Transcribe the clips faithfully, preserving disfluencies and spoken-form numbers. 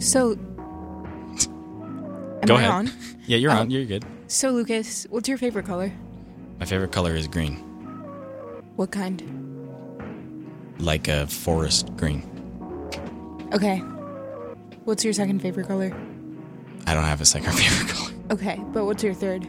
So, am Go I ahead. on? Yeah, you're Oh. on. You're good. So, Lucas, what's your favorite color? My favorite color is green, What kind? like a forest green. Okay. What's your second favorite color? I don't have a second favorite color. Okay, but what's your third?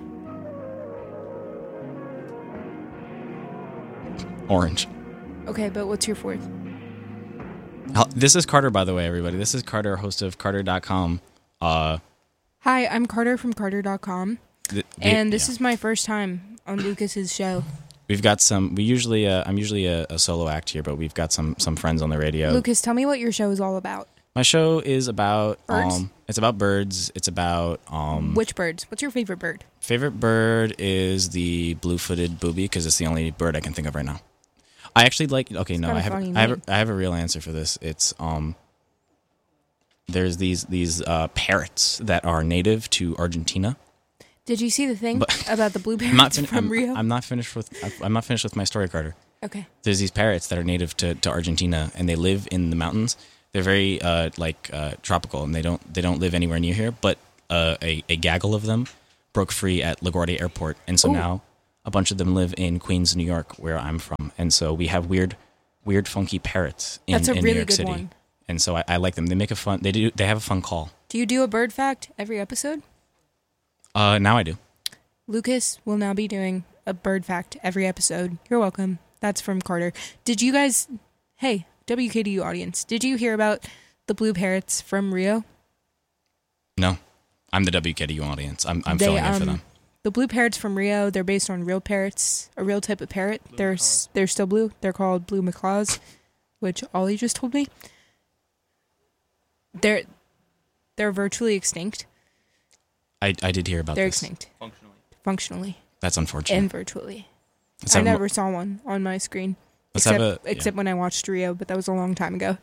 Orange. Okay, but what's your fourth? Hel- This is Carter, by the way, everybody. This is Carter, host of Carter dot com. Uh, Hi, I'm Carter from Carter dot com, th- and this yeah. is my first time on Lucas's show. We've got some. We usually. Uh, I'm usually a, a solo act here, but we've got some some friends on the radio. Lucas, tell me what your show is all about. My show is about. Birds? Um, it's about birds. It's about. Um, Which birds? What's your favorite bird? favorite bird is the blue-footed booby because it's the only bird I can think of right now. I actually like. Okay, no, got a I have. funny I have. A, name. I have a real answer for this. It's um. There's these these uh, parrots that are native to Argentina. Did you see the thing But- about the blue I'm not, parrots fin- from I'm, Rio? I'm not finished with. I'm not finished with my story, Carter. Okay. There's these parrots that are native to, to Argentina, and they live in the mountains. They're very uh, like uh, tropical, and they don't they don't live anywhere near here. But uh, a a gaggle of them broke free at LaGuardia Airport, and so Ooh. now a bunch of them live in Queens, New York, where I'm from. And so we have weird, weird, funky parrots in, That's a in really New York good City. one. And so I, I like them. They make a fun. They do. They have a fun call. Do you do a bird fact every episode? Uh, now I do. Lucas will now be doing a bird fact every episode. You're welcome. That's from Carter. Did you guys... Hey, W K D U audience, did you hear about the blue parrots from Rio? No, I'm the W K D U audience. I'm I'm They, filling in for um, them. The blue parrots from Rio, they're based on real parrots, a real type of parrot. They're s- they're still blue. They're called blue macaws, which Ollie just told me. They're they're virtually extinct. I I did hear about They're this. extinct Functionally. functionally That's unfortunate. and virtually. Let's I have a mo- never saw one on my screen. Let's except have a- except yeah. when I watched Rio, but that was a long time ago.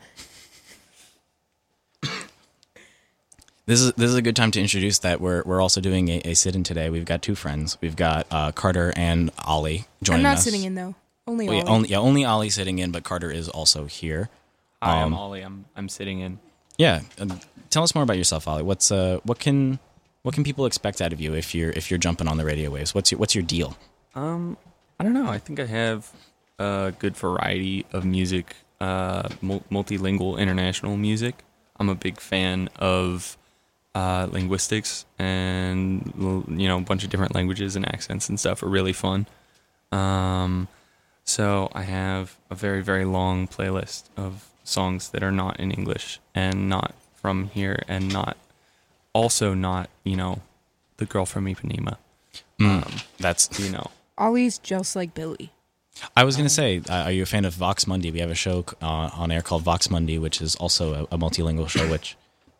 This is this is a good time to introduce that we're we're also doing a, a sit-in today. We've got two friends. We've got uh, Carter and Ollie joining I'm not us. sitting in though. Only Well, yeah, Ollie. only yeah, only Ollie sitting in, but Carter is also here. Hi, Um, I'm Ollie. I'm I'm sitting in. Yeah, um, tell us more about yourself, Ollie. What's uh what can what can people expect out of you if you're if you're jumping on the radio waves? What's your what's your deal? Um, I don't know. I think I have a good variety of music, uh, mul- multilingual international music. I'm a big fan of uh, linguistics, and l- you know, a bunch of different languages and accents and stuff are really fun. Um, so I have a very very long playlist of songs that are not in English and not from here and not also not you know the girl from Ipanema. Mm, Um, that's. you know. Ollie's just like Billy. I was gonna say, uh, are you a fan of Vox Mundi? We have a show uh, on air called Vox Mundi, which is also a, a multilingual show, which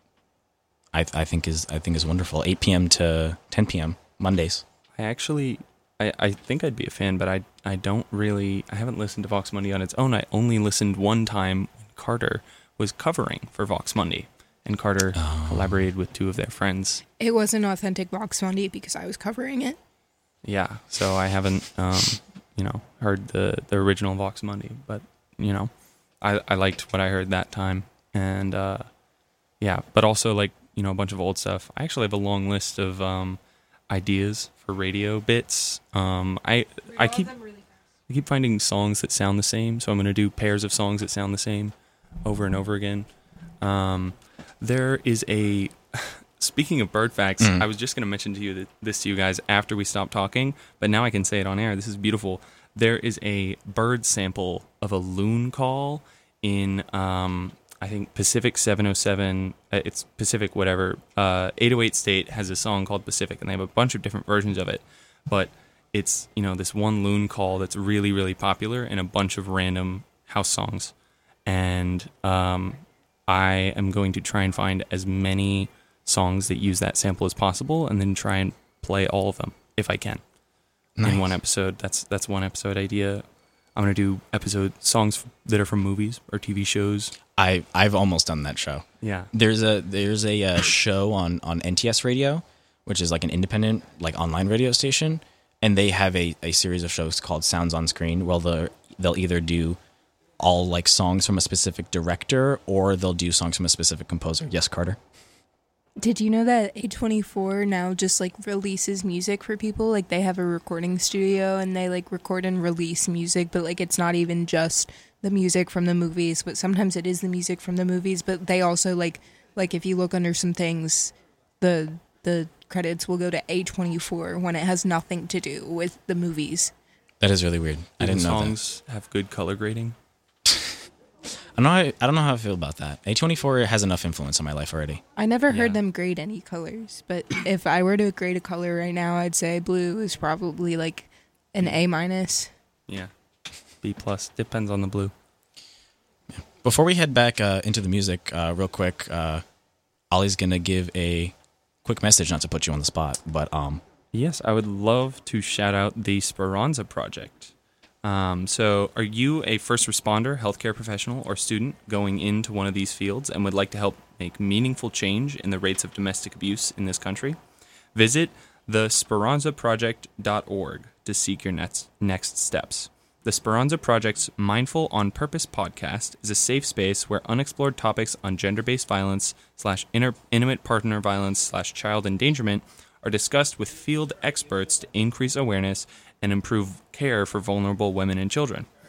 I I think is I think is wonderful. eight p.m. to ten p.m. Mondays. I actually, I, I think I'd be a fan, but I I don't really, I haven't listened to Vox Mundi on its own. I only listened one time when Carter was covering for Vox Mundi, and Carter Oh. collaborated with two of their friends. It was an authentic Vox Mundi because I was covering it. Yeah, so I haven't, um, you know, heard the, the original Vox Mundi, but, you know, I, I liked what I heard that time, and, uh, yeah, but also, like, you know, a bunch of old stuff. I actually have a long list of um, ideas for radio bits. Um, I I keep I keep finding songs that sound the same, so I'm going to do pairs of songs that sound the same over and over again. Um, there is a... Speaking of bird facts, Mm. I was just going to mention to you that, this to you guys after we stop talking, but now I can say it on air. This is beautiful. There is a bird sample of a loon call in, um, I think, Pacific seven oh seven. Uh, it's Pacific whatever. Uh, eight oh eight State has a song called Pacific, and they have a bunch of different versions of it. But it's, you know, this one loon call that's really, really popular in a bunch of random house songs. And um, I am going to try and find as many songs that use that sample as possible, and then try and play all of them if I can Nice. in one episode. That's that's one episode idea. I'm gonna do episode songs that are from movies or T V shows. I I've almost done that show. Yeah, There's a there's a uh, show on, on N T S Radio, which is like an independent like online radio station, and they have a, a series of shows called Sounds on Screen. Well, they'll they'll either do all like songs from a specific director, or they'll do songs from a specific composer. Yes, Carter? Did you know that A twenty-four now just like releases music for people? Like they have a recording studio and they like record and release music, but like it's not even just the music from the movies, but sometimes it is the music from the movies, but they also like like if you look under some things, the the credits will go to A twenty-four when it has nothing to do with the movies. That is really weird. I didn't know that. Songs have good color grading. I don't know how, I don't know how I feel about that. A twenty-four has enough influence on my life already. I never heard Yeah. them grade any colors, but if I were to grade a color right now, I'd say blue is probably like an A minus. Yeah. B plus. Depends on the blue. Before we head back uh, into the music, uh, real quick, uh, Ollie's going to give a quick message, not to put you on the spot, but um, Yes, I would love to shout out the Speranza Project. Um, so, are you a first responder, healthcare professional, or student going into one of these fields and would like to help make meaningful change in the rates of domestic abuse in this country? Visit the speranza project dot org to seek your next, next steps. The Speranza Project's Mindful on Purpose podcast is a safe space where unexplored topics on gender-based violence slash inter- intimate partner violence slash child endangerment are discussed with field experts to increase awareness and improve care for vulnerable women and children.